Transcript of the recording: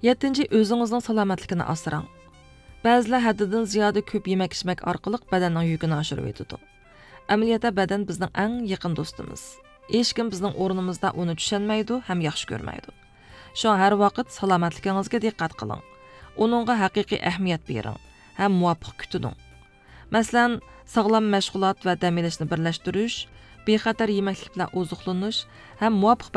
7. O'zingizning salomatligini asrang. Ba'zilar haddidan ziyoda ko'p yemak-ichmak orqali badanning yukini oshirib o'tadi. Amaliyotda badan bizning eng yaqin do'stimiz. Hech kim bizning o'rnimizda uni tushunmaydi ham yaxshi ko'rmaydi. Shu har vaqt salomatligingizga diqqat qiling. Uningga haqiqiy ahamiyat bering ham muvofiq kuting. Masalan, sog'lom mashg'ulot va dam olishni birlashtirish, bexatar yemaklik bilan oziqlanish ham muvofiq